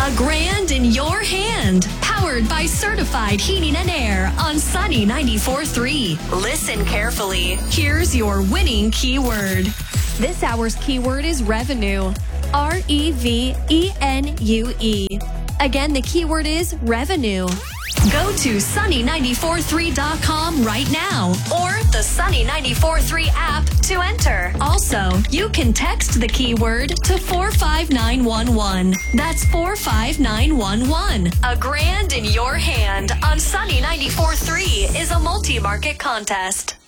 A grand in your hand. Powered by Certified Heating and Air on Sunny 94.3. Listen carefully. Here's your winning keyword. This hour's keyword is revenue. REVENUE. Again, the keyword is revenue. Go to sunny943.com right now or the Sunny 94.3 app to enter. Also, you can text the keyword to 45911. That's 45911. A grand in your hand on Sunny 94.3 is a multi-market contest.